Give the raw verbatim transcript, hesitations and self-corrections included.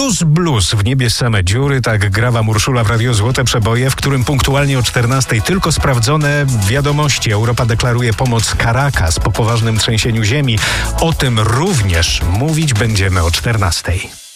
Blues, blues, w niebie same dziury, tak gra wam Urszula w Radio Złote Przeboje, w którym punktualnie o czternastej tylko sprawdzone wiadomości. Europa deklaruje pomoc Caracas po poważnym trzęsieniu ziemi. O tym również mówić będziemy o czternastej.